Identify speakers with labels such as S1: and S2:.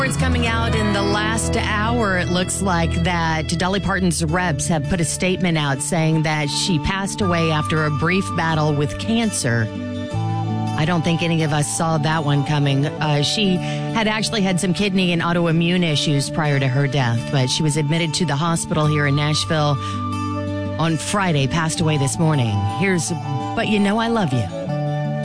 S1: It's coming out in the last hour. It looks like that Dolly Parton's reps have put a statement out saying that she passed away after a brief battle with cancer. I don't think any of us saw that one coming. She had actually had some kidney and autoimmune issues prior to her death, but she was admitted to the hospital here in Nashville on Friday, passed away this morning. Here's But You Know I Love You.